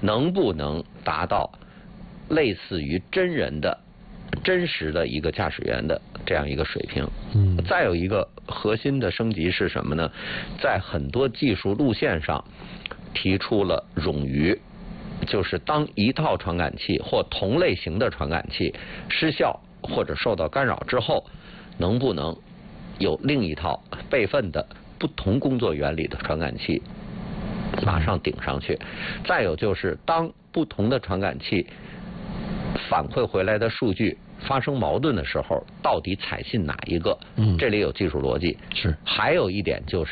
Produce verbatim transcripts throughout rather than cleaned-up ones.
能不能达到类似于真人的、真实的一个驾驶员的这样一个水平？嗯，再有一个核心的升级是什么呢？在很多技术路线上提出了冗余，就是当一套传感器或同类型的传感器失效或者受到干扰之后，能不能有另一套备份的不同工作原理的传感器马上顶上去？再有就是当不同的传感器反馈回来的数据发生矛盾的时候，到底采信哪一个？嗯，这里有技术逻辑。是，还有一点就是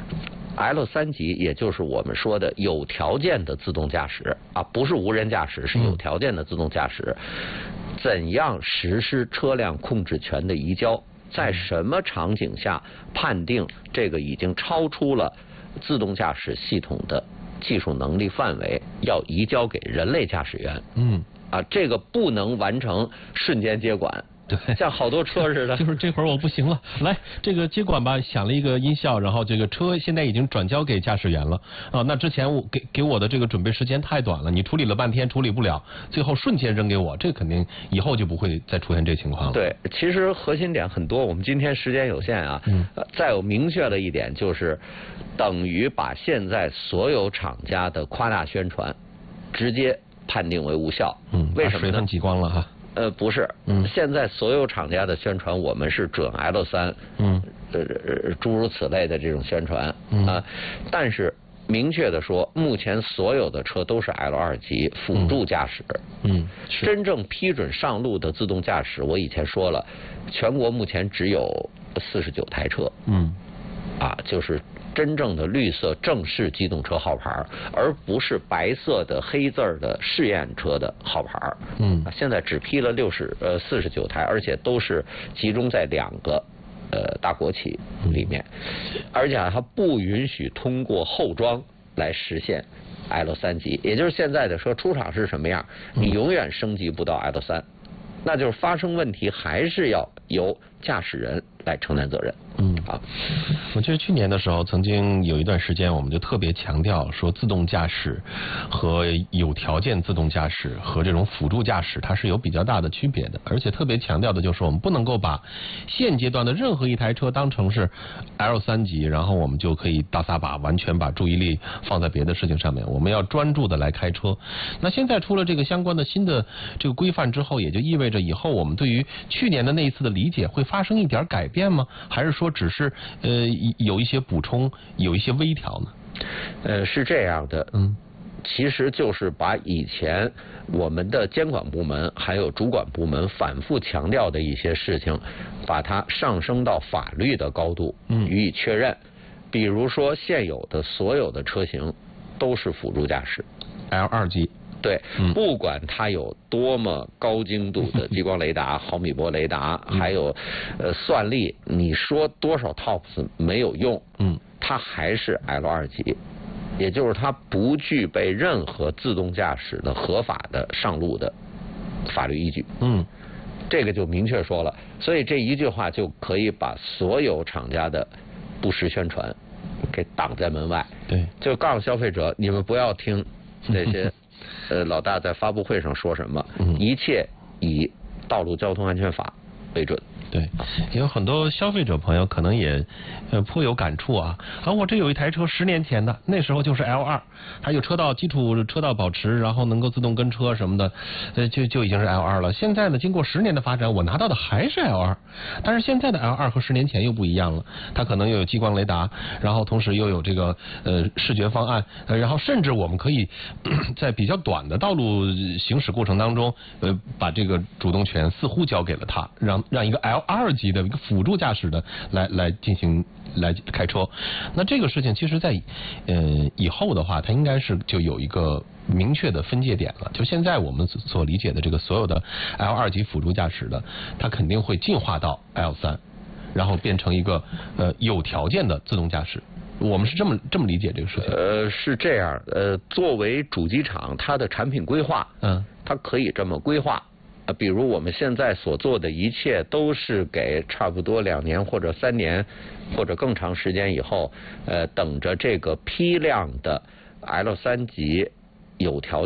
L 三级，也就是我们说的有条件的自动驾驶啊，不是无人驾驶，是有条件的自动驾驶。嗯、怎样实施车辆控制权的移交？在什么场景下判定这个已经超出了自动驾驶系统的技术能力范围，要移交给人类驾驶员？嗯。啊，这个不能完成瞬间接管，对，像好多车似的。 就是这会儿我不行了，来这个接管吧，响了一个音效，然后这个车现在已经转交给驾驶员了。啊，那之前我给给我的这个准备时间太短了，你处理了半天处理不了，最后瞬间扔给我，这肯定以后就不会再出现这情况了。 对，其实核心点很多，我们今天时间有限啊。嗯。呃、再有明确的一点就是，等于把现在所有厂家的夸大宣传直接判定为无效。嗯，为什么呢？ 水分挤光了哈。 呃，不是，嗯，现在所有厂家的宣传，我们是准 L 三，嗯，呃，诸如此类的这种宣传，嗯啊，但是明确的说，目前所有的车都是 L 二级辅助驾驶，嗯，真正批准上路的自动驾驶，我以前说了，全国目前只有四十九台车，嗯，啊，就是真正的绿色正式机动车号牌，而不是白色的黑字儿的试验车的号牌。嗯，现在只批了六十呃四十九台，而且都是集中在两个呃大国企里面，而且它不允许通过后装来实现 L 三级，也就是现在的车出厂是什么样，你永远升级不到 L 三，那就是发生问题还是要由驾驶人来承担责任。嗯啊， 我记得去年的时候，曾经有一段时间，我们就特别强调说，自动驾驶和有条件自动驾驶和这种辅助驾驶，它是有比较大的区别的。而且特别强调的就是，我们不能够把现阶段的任何一台车当成是 L 三级，然后我们就可以大撒把，完全把注意力放在别的事情上面。我们要专注的来开车。那现在出了这个相关的新的这个规范之后，也就意味着以后我们对于去年的那一次的理解会发生一点改变吗？还是说只是呃有一些补充，有一些微调呢？ 呃，是这样的，嗯，其实就是把以前我们的监管部门还有主管部门反复强调的一些事情，把它上升到法律的高度，嗯，予以确认。比如说，现有的所有的车型都是辅助驾驶 ，L 二级。 对，嗯、不管它有多么高精度的激光雷达、毫米波雷达，嗯、还有呃算力，你说多少 T O P S 没有用，嗯，它还是 L 二级，也就是它不具备任何自动驾驶的合法的上路的法律依据，嗯，这个就明确说了，所以这一句话就可以把所有厂家的不实宣传给挡在门外，对，就告诉消费者，你们不要听这些。呃，老大在发布会上说什么？嗯、一切以道路交通安全法为准。 对，有很多消费者朋友可能也呃颇有感触啊。啊，我这有一台车，十年前的，那时候就是 L 二，它有车道基础车道保持，然后能够自动跟车什么的，呃，就就已经是 L 二了。现在呢，经过十年的发展，我拿到的还是 L 二，但是现在的 L 二和十年前又不一样了，它可能又有激光雷达，然后同时又有这个呃视觉方案，呃，然后甚至我们可以在比较短的道路行驶过程当中，呃，把这个主动权似乎交给了它，让让一个 L 二级的一个辅助驾驶的来来进行来开车。那这个事情其实在呃以后的话，它应该是就有一个明确的分界点了。就现在我们所理解的这个所有的 L 二级辅助驾驶的，它肯定会进化到 L 三，然后变成一个呃有条件的自动驾驶。我们是这么这么理解这个事情。 呃，是这样。呃，作为主机厂，它的产品规划，嗯，它可以这么规划。啊，比如我们现在所做的一切都是给差不多两年或者三年或者更长时间以后，呃，等着这个批量的 L 三级有条